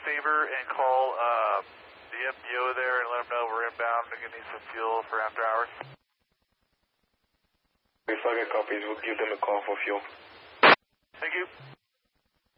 favor and call the MDO there and let them know we're inbound. We're going to need some fuel for after hours. If I get copies, we'll give them a call for fuel. Thank you.